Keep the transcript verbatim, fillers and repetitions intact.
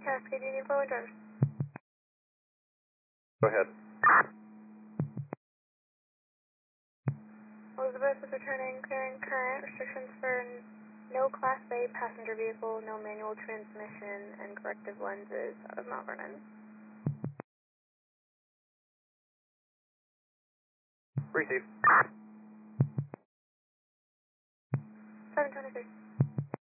Cascade Union forward drivers. Go ahead. Elizabeth is returning, clearing current. Restrictions for no Class A passenger vehicle, no manual transmission, and corrective lenses out of Mount Vernon. Receive. seven twenty-three.